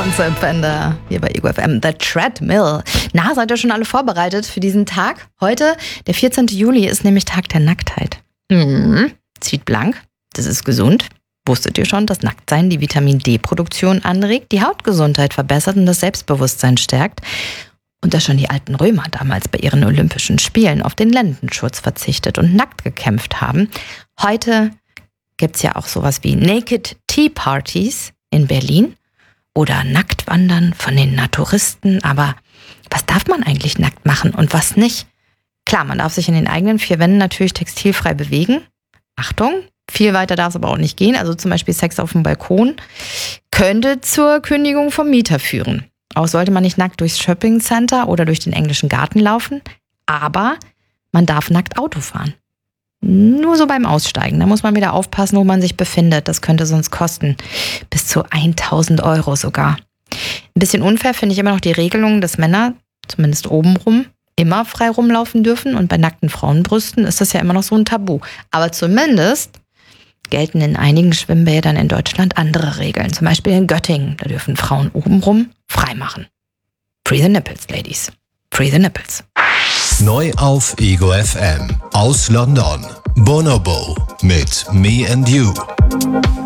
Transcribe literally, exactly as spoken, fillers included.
Soundsender hier bei Ego F M, The Treadmill. Na, seid ihr schon alle vorbereitet für diesen Tag? Heute, der vierzehnten Juli, ist nämlich Tag der Nacktheit. Mhm. Zieht blank, das ist gesund. Wusstet ihr schon, dass Nacktsein die Vitamin-D-Produktion anregt, die Hautgesundheit verbessert und das Selbstbewusstsein stärkt? Und dass schon die alten Römer damals bei ihren Olympischen Spielen auf den Lendenschutz verzichtet und nackt gekämpft haben. Heute gibt's ja auch sowas wie Naked Tea Parties in Berlin oder Nacktwandern von den Naturisten. Aber was darf man eigentlich nackt machen und was nicht? Klar, man darf sich in den eigenen vier Wänden natürlich textilfrei bewegen. Achtung, viel weiter darf es aber auch nicht gehen. Also zum Beispiel Sex auf dem Balkon könnte zur Kündigung vom Mieter führen. Auch sollte man nicht nackt durchs Shoppingcenter oder durch den englischen Garten laufen. Aber man darf nackt Auto fahren. Nur so beim Aussteigen. Da muss man wieder aufpassen, wo man sich befindet. Das könnte sonst kosten. Bis zu tausend Euro sogar. Ein bisschen unfair finde ich immer noch die Regelung, dass Männer, zumindest obenrum, immer frei rumlaufen dürfen. Und bei nackten Frauenbrüsten ist das ja immer noch so ein Tabu. Aber zumindest gelten in einigen Schwimmbädern in Deutschland andere Regeln. Zum Beispiel in Göttingen. Da dürfen Frauen obenrum frei machen. Free the nipples, ladies. Free the nipples. Neu auf Ego F M. Aus London. Bonobo mit Me and You.